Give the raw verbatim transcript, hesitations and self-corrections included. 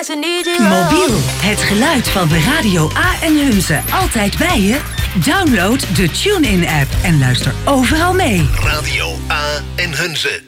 'cause I need you. Mobiel, het geluid van de Radio A en Hunze. Altijd bij je? Download de TuneIn-app en luister overal mee. Radio A en Hunze.